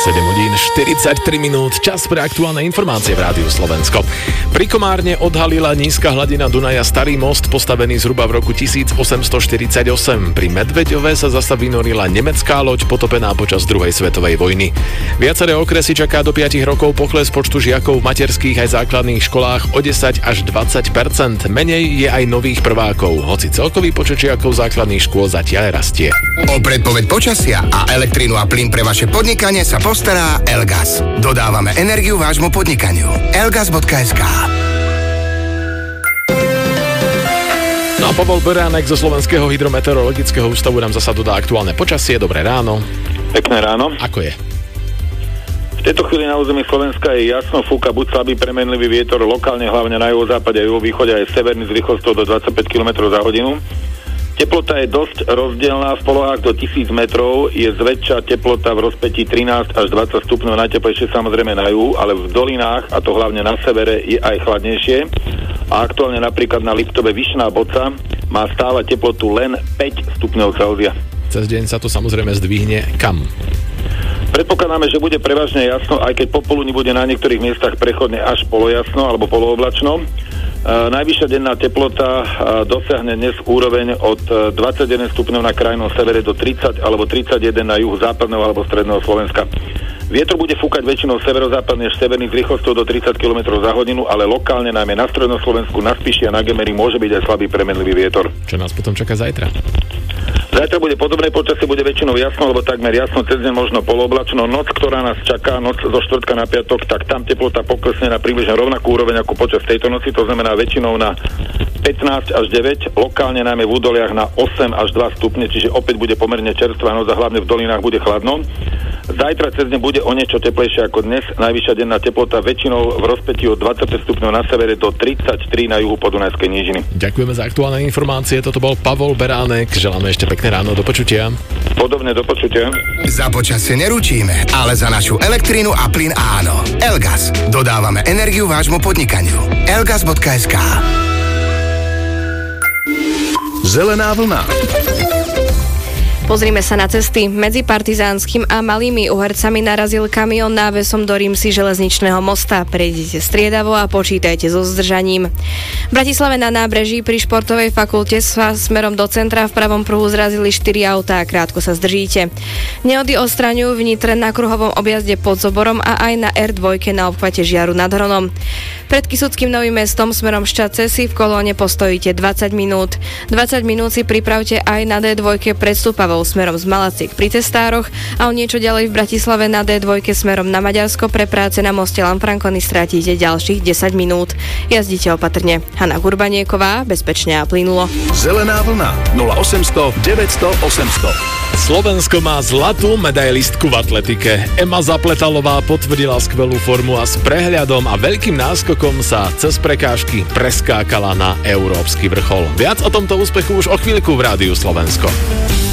7 hodín 43 minút, čas pre aktuálne informácie v Rádiu Slovensko. Pri Komárne odhalila nízka hladina Dunaja starý most, postavený zhruba v roku 1848. Pri Medveďove sa zasa vynorila nemecká loď, potopená počas druhej svetovej vojny. Viaceré okresy čaká do 5 rokov pokles počtu žiakov v materských aj základných školách o 10 až 20%. Menej je aj nových prvákov, hoci celkový počet žiakov základných škôl zatiaľ rastie. O predpoveď počasia a elektrínu a plyn pre vaše podnikanie sa postará Elgas. Dodávame energiu vášmu podnikaniu. Elgas.sk. No a Pavol Beránek zo Slovenského hydrometeorologického ústavu nám zasa dodá aktuálne počasie. Dobré ráno. Pekné ráno. Ako je? V tejto chvíli na území Slovenska je jasno, fúka buď slabý premenlivý vietor, lokálne hlavne na juhozápade a juhovýchode aj severný s rýchlosťou do 25 km za hodinu. Teplota je dosť rozdielná, v polohách do 1000 metrov je zväčša teplota v rozpätí 13 až 20 stupňov, najteplejšie samozrejme na juhu, ale v dolinách, a to hlavne na severe, je aj chladnejšie. A aktuálne napríklad na Liptove Vyšná Boca má stále teplotu len 5 stupňov Celzia. Cez deň sa to samozrejme zdvihne kam? Predpokladáme, že bude prevažne jasno, aj keď popoludní bude na niektorých miestach prechodne až polojasno alebo polooblačno. Najvyššia denná teplota dosiahne dnes úroveň od 21 stupňov na krajnom severe do 30 alebo 31 na juhu západného alebo stredného Slovenska. Vietor bude fúkať väčšinou severozápadne až severných s rýchlosťou do 30 km za hodinu, ale lokálne najmä na strednom Slovensku, na Spiši a na Gemeri môže byť aj slabý premenlivý vietor. Čo nás potom čaká zajtra? Zajtra bude podobné počasie, bude väčšinou jasno, alebo takmer jasno, cez deň možno polooblačno. Noc, ktorá nás čaká, noc zo štvrtka na piatok, tak tam teplota poklesne na približne rovnakú úroveň ako počas tejto noci, to znamená väčšinou na 15 až 9, lokálne najmä v údoliach na 8 až 2 stupne, čiže opäť bude pomerne čerstvá noc a hlavne v dolinách bude chladno. Zajtra cez deň bude o niečo teplejšie ako dnes, najvyššia denná teplota väčšinou v rozpätí od 25 stupňov na severe do 33 na juhu podunajskej nížiny. Ďakujeme za aktuálne informácie, toto bol Pavol Beránek, želáme ešte pekné ráno, do počutia. Podobne, do počutia. Za počasie neručíme, ale za našu elektrínu a plyn áno. Elgas. Dodávame energiu vášmu podnikaniu. Elgas.sk. Zelená vlna. Pozrime sa na cesty. Medzi Partizánskym a Malými Uhercami narazil kamión návesom do Rímsy železničného mosta. Prejdite striedavo a počítajte so zdržaním. V Bratislave na nábreží pri športovej fakulte sa smerom do centra v pravom pruhu zrazili 4 autá a krátko sa zdržíte. Nehody odstraňujú v Nitre na kruhovom objazde pod Zoborom a aj na R2 na obchvate Žiaru nad Hronom. Pred Kysuckým Novým Mestom smerom Šťat-Cesy v kolóne postojíte 20 minút. 20 minút si pripravte aj na D2 pred Stupavou smerom z Malaciek pri Testároch a o niečo ďalej v Bratislave na D2 smerom na Maďarsko pre práce na moste Lanfranconi stratíte ďalších 10 minút. Jazdite opatrne. Hanna Gurbanieková, bezpečne a plynulo. Zelená vlna 0800 900 800. Slovensko má zlatú medailistku v atletike. Ema Zapletalová potvrdila skvelú formu a s prehľadom a veľkým náskokom sa cez prekážky preskákala na európsky vrchol. Viac o tomto úspechu už o chvíľku v Rádiu Slovensko.